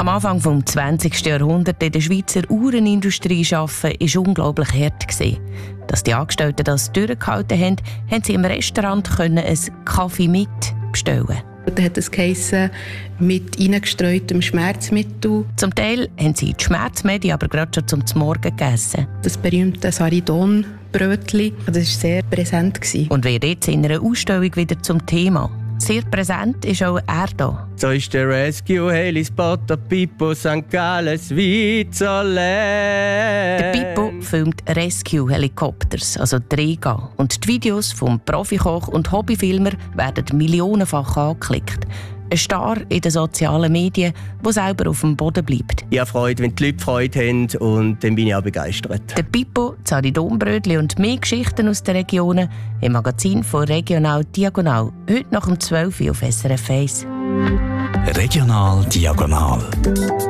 Am Anfang des 20. Jahrhunderts in der Schweizer Uhrenindustrie arbeiten, war unglaublich hart. Dass die Angestellten das durchgehalten haben, haben sie im Restaurant einen Kaffee mit bestellen. Da hat es geheissen, mit reingestreutem Schmerzmittel. Zum Teil haben sie die Schmerzmedi aber gerade schon zum Morgen gegessen. Das berühmte Saridon-Brötchen, das war sehr präsent. Und wird jetzt in einer Ausstellung wieder zum Thema. Sehr präsent ist auch er da. So ist der Rescue Helispot Pippo St. Gallen Switzerland. Der Pippo filmt Rescue Helicopters, also Träger. Und die Videos vom Profikoch und Hobbyfilmer werden millionenfach angeklickt. Ein Star in den sozialen Medien, der selber auf dem Boden bleibt. Ich habe Freude, wenn die Leute Freude haben, und dann bin ich auch begeistert. Der Pippo, Saridonbrötli und mehr Geschichten aus den Regionen im Magazin von Regional Diagonal. Heute nach 12 Uhr auf SRF 1. Regional Diagonal.